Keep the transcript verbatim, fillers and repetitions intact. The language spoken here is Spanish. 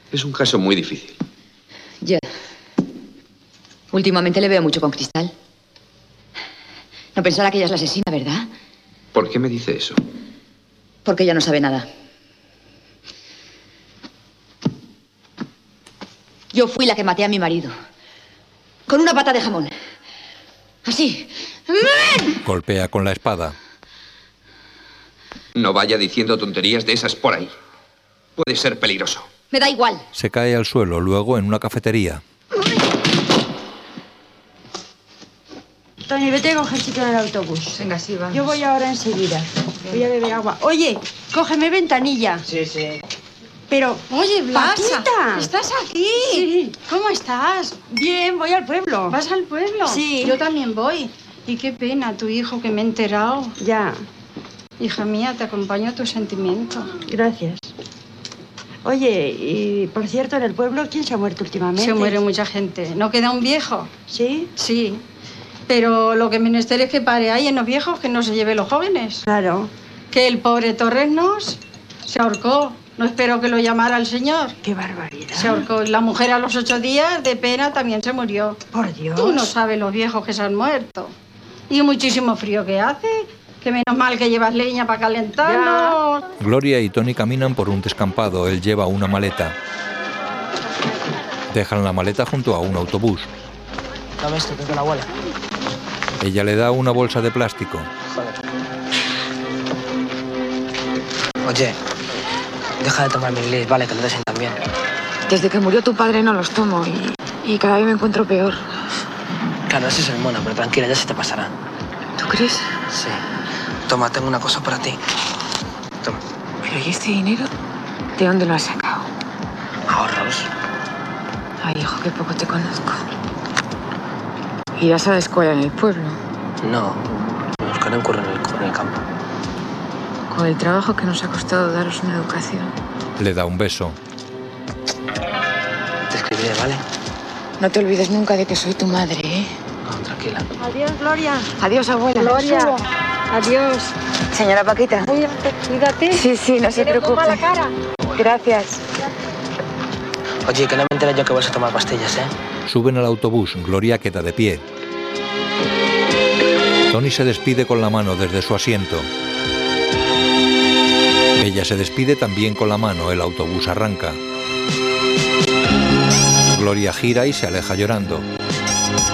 Es un caso muy difícil. Ya. Últimamente le veo mucho con Cristal. No pensará que ella es la asesina, ¿verdad? ¿Por qué me dice eso? Porque ella no sabe nada. Yo fui la que maté a mi marido. Con una pata de jamón. Así. Golpea con la espada. No vaya diciendo tonterías de esas por ahí. Puede ser peligroso. Me da igual. Se cae al suelo, luego en una cafetería. Tony, vete a coger sitio en el autobús. Venga, sí, vamos. Yo voy ahora enseguida. Voy a beber agua. Oye, cógeme ventanilla. Sí, sí. Pero, oye, Blas, Paquita, ¿estás aquí? Sí. ¿Cómo estás? Bien, voy al pueblo. ¿Vas al pueblo? Sí. Yo también voy. Y qué pena, tu hijo, que me he enterado. Ya. Hija mía, te acompaño tu sentimiento. Gracias. Oye, y por cierto, en el pueblo, ¿quién se ha muerto últimamente? Se muere mucha gente. ¿No queda un viejo? ¿Sí? Sí. Pero lo que menester es que pare ahí en los viejos, que no se lleve los jóvenes. Claro. Que el pobre Torresnos se ahorcó. No espero que lo llamara el señor. ¡Qué barbaridad! Se ahorcó. La mujer a los ocho días, de pena, también se murió. ¡Por Dios! Tú no sabes los viejos que se han muerto. Y muchísimo frío que hace. Que menos mal que llevas leña para calentarnos. Gloria y Tony caminan por un descampado. Él lleva una maleta. Dejan la maleta junto a un autobús. Dame esto, que es de la abuela. Ella le da una bolsa de plástico. Joder. Oye, deja de tomar mi inglés, vale, que no te sientan bien. Desde que murió tu padre no los tomo y, y cada vez me encuentro peor. Claro, ese es el mono, pero tranquila, ya se te pasará. ¿Tú crees? Sí. Toma, tengo una cosa para ti. Toma. Pero ¿y este dinero? ¿De dónde lo has sacado? Ahorros. Ay, hijo, que poco te conozco. ¿Irás a la escuela en el pueblo? No, me buscaré un curro en el, en el campo. Con el trabajo que nos ha costado daros una educación. Le da un beso. Te escribiré, ¿vale? No te olvides nunca de que soy tu madre, ¿eh? No, tranquila. Adiós, Gloria. Adiós, abuela. Gloria. Subo. Adiós. Señora Paquita. Cuídate, cuídate. Sí, sí, no se Tienes muy preocupe. mala cara. Gracias. Oye, que no me enteré yo que vas a tomar pastillas, ¿eh? Suben al autobús. Gloria queda de pie. Tony se despide con la mano desde su asiento. Ella se despide también con la mano. El autobús arranca. Gloria gira y se aleja llorando.